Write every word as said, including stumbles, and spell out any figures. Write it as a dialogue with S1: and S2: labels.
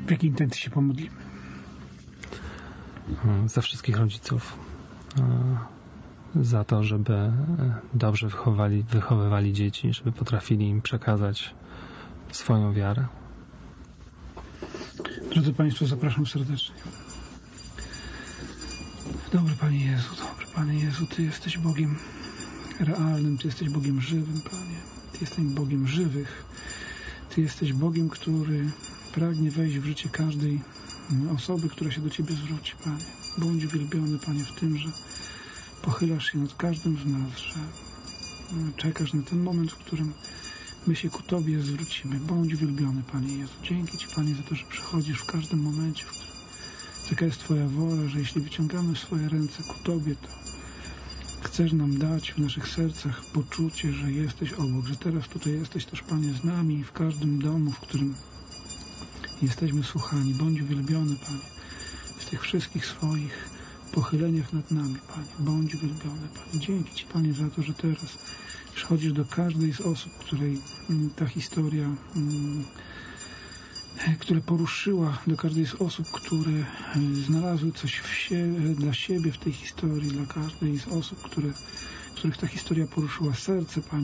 S1: W jakiej intencji się pomodlimy?
S2: Za wszystkich rodziców. Za to, żeby dobrze wychowali, wychowywali dzieci, żeby potrafili im przekazać swoją wiarę.
S1: Drodzy Państwo, zapraszam serdecznie. Dobry Panie Jezu, dobry Panie Jezu, Ty jesteś Bogiem realnym, Ty jesteś Bogiem żywym, Panie. Ty jesteś Bogiem żywych. Ty jesteś Bogiem, który pragnie wejść w życie każdej osoby, która się do Ciebie zwróci, Panie. Bądź uwielbiony, Panie, w tym, że pochylasz się nad każdym z nas, że czekasz na ten moment, w którym my się ku Tobie zwrócimy. Bądź uwielbiony, Panie Jezu. Dzięki Ci, Panie, za to, że przychodzisz w każdym momencie, w którym taka jest Twoja wola, że jeśli wyciągamy swoje ręce ku Tobie, to chcesz nam dać w naszych sercach poczucie, że jesteś obok, że teraz tutaj jesteś też, Panie, z nami w każdym domu, w którym jesteśmy słuchani. Bądź uwielbiony, Panie, w tych wszystkich swoich pochyleniach nad nami, Panie. Bądź uwielbiony, Panie. Dzięki Ci, Panie, za to, że teraz przychodzisz do każdej z osób, której ta historia, która poruszyła, do każdej z osób, które znalazły coś w sie, dla siebie w tej historii, dla każdej z osób, które, których ta historia poruszyła serce, Panie.